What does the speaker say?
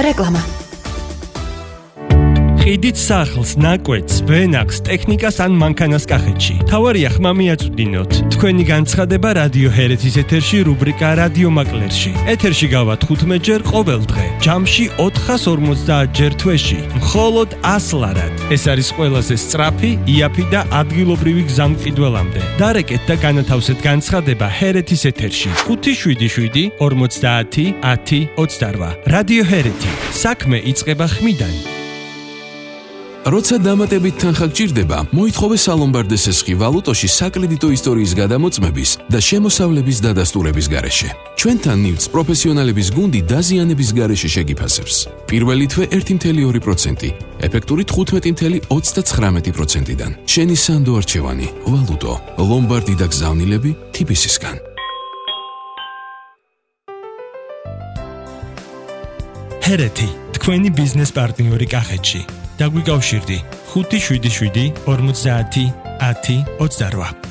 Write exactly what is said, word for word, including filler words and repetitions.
რეკლამა. ხიდით სახლს, ნაკვეთს, ვენახს, ტექნიკას ან მანქანას კახეთში. თავარია ხმა მიაწვდინოთ. თქვენი განცხადება რადიო ჰერეთის ეთერში რუბრიკა რადიო მაკლერში. ეთერში გავართ თხუთმეტ ჯერ ყოველ დღე. ჯამში ოთხას ორმოცდაათ ჯერ თვეში. მხოლოდ ას ლარად. ეს არის ყველაზე სწრაფი, იაფი და ადგილობრივი გზა მყიდველამდე. დარეკეთ და განათავსეთ განცხადება ჰერეთის ეთერში. ხუთი შვიდი შვიდი ორმოცდაათი ათი ოცდარვა. რადიო ჰერეთი. საქმე იწყება ხმიდან. როცა დამატებით თანხა გჭირდება, მოითხოვე სალომბარდეს ესხი ვალუტოში საკრედიტო ისტორიის გადამოწმების და შემოსავლების დადასტურების გარეშე. ჩვენთან ნივთს პროფესიონალების გუნდი დაზიანების გარეშე შეგიფასებს. პირველი თვე ერთი კoma ორი პროცენტი, ეფექტური თხუთმეტი კoma ოცდაცხრამეტი პროცენტიდან. შენი სანდო არჩევანი, ვალუტო, ლომბარდი და გზავნილები თი ბი ეს-ისგან. ჰერეთი, თქვენი ბიზნეს პარტნიორი კახეთში. დაგვიკავშირდი ხუთი შვიდი შვიდი ორმოცდაათი ათი ოცდარვა.